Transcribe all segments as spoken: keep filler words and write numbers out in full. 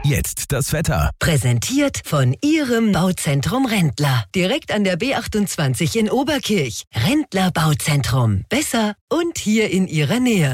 Jetzt das Wetter. Präsentiert von Ihrem Bauzentrum Rendler. Direkt an der B achtundzwanzig in Oberkirch. Rendler Bauzentrum. Besser und hier in Ihrer Nähe.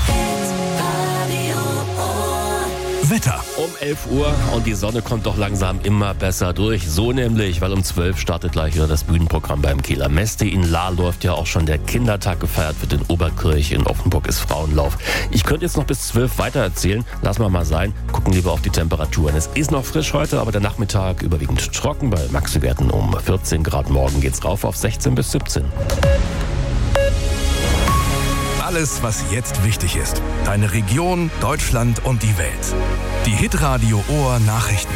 Wetter. Um elf Uhr und die Sonne kommt doch langsam immer besser durch. So nämlich, weil um zwölf startet gleich wieder das Bühnenprogramm beim Kieler Meste. In Lahr läuft ja auch schon der Kindertag, gefeiert wird in Oberkirch. In Offenburg ist Frauenlauf. Ich könnte jetzt noch bis zwölf weiter erzählen. Lassen wir mal sein. Gucken lieber auf die Temperaturen. Es ist noch frisch heute, aber der Nachmittag überwiegend trocken. Bei Maxi-Werten um vierzehn Grad. Morgen geht's rauf auf sechzehn bis siebzehn. Alles, was jetzt wichtig ist. Deine Region, Deutschland und die Welt. Die Hitradio Ohr Nachrichten.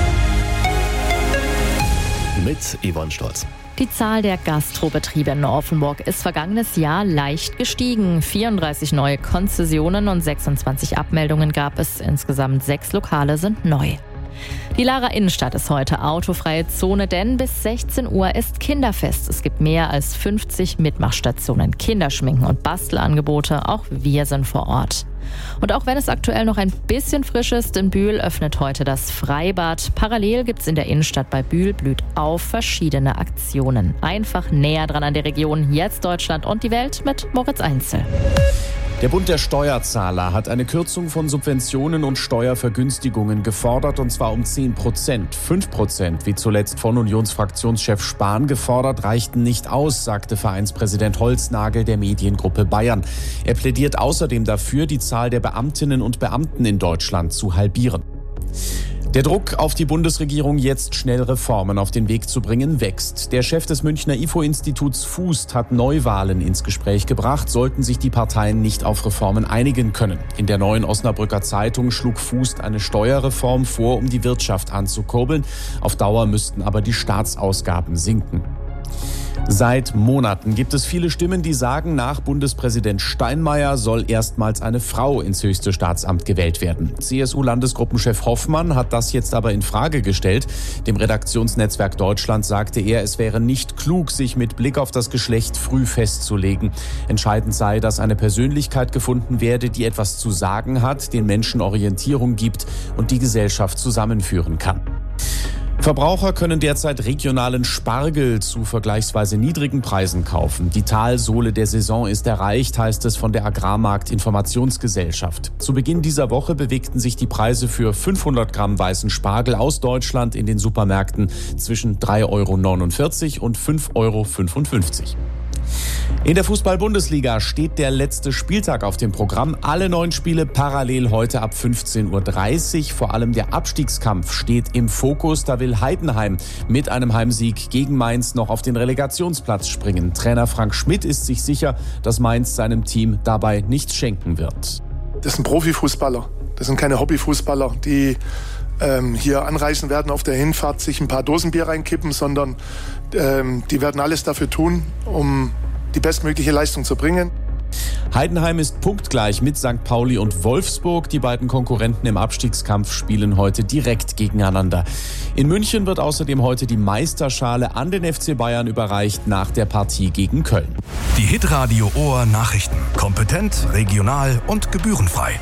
Mit Yvonne Stolz. Die Zahl der Gastrobetriebe in Offenburg ist vergangenes Jahr leicht gestiegen. vierunddreißig neue Konzessionen und sechsundzwanzig Abmeldungen gab es. Insgesamt sechs Lokale sind neu. Die Lahrer Innenstadt ist heute autofreie Zone, denn bis sechzehn Uhr ist Kinderfest. Es gibt mehr als fünfzig Mitmachstationen, Kinderschminken und Bastelangebote. Auch wir sind vor Ort. Und auch wenn es aktuell noch ein bisschen frisch ist, in Bühl öffnet heute das Freibad. Parallel gibt es in der Innenstadt bei Bühl blüht auf verschiedene Aktionen. Einfach näher dran an der Region. Jetzt Deutschland und die Welt mit Moritz Einzel. Der Bund der Steuerzahler hat eine Kürzung von Subventionen und Steuervergünstigungen gefordert, und zwar um zehn Prozent. fünf Prozent, wie zuletzt von Unionsfraktionschef Spahn gefordert, reichten nicht aus, sagte Vereinspräsident Holznagel der Mediengruppe Bayern. Er plädiert außerdem dafür, die Zahl der Beamtinnen und Beamten in Deutschland zu halbieren. Der Druck auf die Bundesregierung, jetzt schnell Reformen auf den Weg zu bringen, wächst. Der Chef des Münchner I F O-Instituts Fußt hat Neuwahlen ins Gespräch gebracht, sollten sich die Parteien nicht auf Reformen einigen können. In der Neuen Osnabrücker Zeitung schlug Fußt eine Steuerreform vor, um die Wirtschaft anzukurbeln. Auf Dauer müssten aber die Staatsausgaben sinken. Seit Monaten gibt es viele Stimmen, die sagen, nach Bundespräsident Steinmeier soll erstmals eine Frau ins höchste Staatsamt gewählt werden. C S U-Landesgruppenchef Hoffmann hat das jetzt aber in Frage gestellt. Dem Redaktionsnetzwerk Deutschland sagte er, es wäre nicht klug, sich mit Blick auf das Geschlecht früh festzulegen. Entscheidend sei, dass eine Persönlichkeit gefunden werde, die etwas zu sagen hat, den Menschen Orientierung gibt und die Gesellschaft zusammenführen kann. Verbraucher können derzeit regionalen Spargel zu vergleichsweise niedrigen Preisen kaufen. Die Talsohle der Saison ist erreicht, heißt es von der Agrarmarkt-Informationsgesellschaft. Zu Beginn dieser Woche bewegten sich die Preise für fünfhundert Gramm weißen Spargel aus Deutschland in den Supermärkten zwischen drei Euro neunundvierzig und fünf Euro fünfundfünfzig. In der Fußball-Bundesliga steht der letzte Spieltag auf dem Programm. Alle neun Spiele parallel heute ab fünfzehn Uhr dreißig. Vor allem der Abstiegskampf steht im Fokus. Da will Heidenheim mit einem Heimsieg gegen Mainz noch auf den Relegationsplatz springen. Trainer Frank Schmidt ist sich sicher, dass Mainz seinem Team dabei nichts schenken wird. Das sind Profifußballer. Das sind keine Hobbyfußballer, die ähm, hier anreisen werden auf der Hinfahrt, sich ein paar Dosen Bier reinkippen, sondern ähm, die werden alles dafür tun, um die bestmögliche Leistung zu bringen. Heidenheim ist punktgleich mit Sankt Pauli und Wolfsburg. Die beiden Konkurrenten im Abstiegskampf spielen heute direkt gegeneinander. In München wird außerdem heute die Meisterschale an den F C Bayern überreicht nach der Partie gegen Köln. Die Hitradio Ohr Nachrichten. Kompetent, regional und gebührenfrei.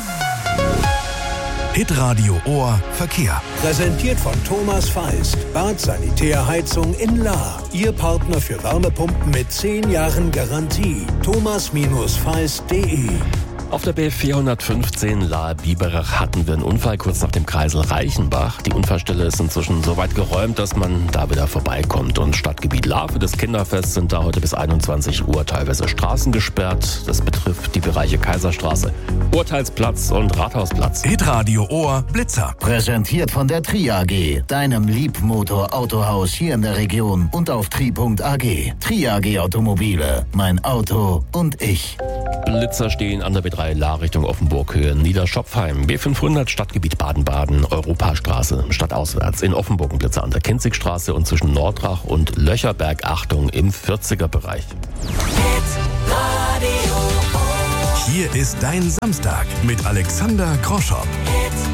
Hitradio Ohr Verkehr. Präsentiert von Thomas Feist. Bad Sanitär Heizung in Lahr. Ihr Partner für Wärmepumpen mit zehn Jahren Garantie. thomas feist punkt de. Auf der B vierhundertfünfzehn Lahr-Biberach hatten wir einen Unfall kurz nach dem Kreisel Reichenbach. Die Unfallstelle ist inzwischen so weit geräumt, dass man da wieder vorbeikommt. Und Stadtgebiet Lahr für das Kinderfest sind da heute bis einundzwanzig Uhr teilweise Straßen gesperrt. Das betrifft die Bereiche Kaiserstraße, Urteilsplatz und Rathausplatz. Hitradio Ohr Blitzer. Präsentiert von der Tri A G, deinem Liebmotor-Autohaus hier in der Region und auf tri punkt a g. Tri A G Automobile, mein Auto und ich. Blitzer stehen an der B drei Lahr Richtung Offenburg-Höhe, Niederschopfheim, B fünfhundert Stadtgebiet Baden-Baden, Europastraße, stadtauswärts. In Offenburg ein Blitzer an der Kinzigstraße und zwischen Nordrach und Löcherberg, Achtung, im vierziger Bereich. Hier ist dein Samstag mit Alexander Kroschop.